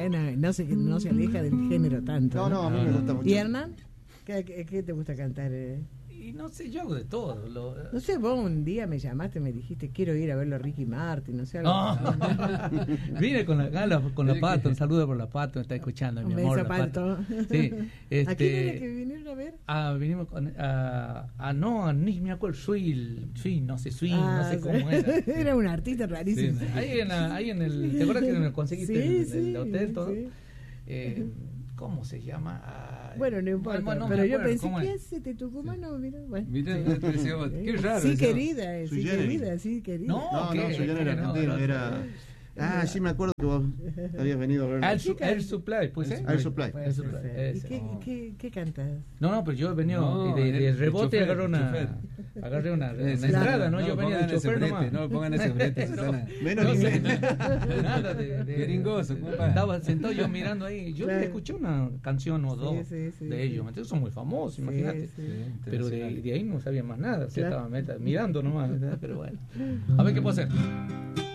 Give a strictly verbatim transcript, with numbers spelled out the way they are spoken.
bueno, no se, no se aleja del género tanto. No, no, a mí me gusta mucho. ¿Y Hernán? ¿Qué, qué, qué te gusta cantar? Eh? Y no sé, yo hago de todo. Lo... No sé, vos un día me llamaste, me dijiste, quiero ir a verlo a Ricky Martin, no sé. Algo no. Vine con la, la, con la Pato, un saludo por la Pato, me está escuchando, un mi beso, amor. La Pato. Pato. Sí, este, ¿a quién era que vinieron a ver? Ah, vinimos con, a, a no, ni me acuerdo, Swing, Swing, no sé, Swing, ah, no sé cómo era. Era un artista rarísimo. Sí, ahí, en la, ahí en el, ¿te acuerdas que me conseguiste sí, el, sí, el hotel todo? Sí. Eh, ¿Cómo se llama? Ah, bueno, no importa, bueno, no pero yo pensé, ¿cómo ¿qué es? hace de tucumano? Sí. Mira, bueno. Mira, qué raro. Sí, eso. querida, eh, sí, querida, sí, querida. No, No, no, Suyana era argentino, no, era... Ah, sí me acuerdo que vos habías venido a ver. Air, su, Air Supply, pues, ¿eh? Air Supply. Air Supply. ¿Y qué, oh. qué, qué cantas? No, no, pero yo he venido no, de, de el, rebote el agarré una, agarré una, una entrada, ¿no? no Yo venía de chofer nomás. No pongan ese brete, Susana. Menos no, inglés. Nada de, de gringoso, compa. Estaba sentado yo mirando ahí. Yo claro. escuché una canción o dos sí, sí, sí, de ellos. Entonces son muy famosos, imagínate. Sí, sí. Pero de, de ahí no sabía más nada. O sea, claro. Estaba meta, mirando nomás. Pero bueno. A ver qué puedo hacer.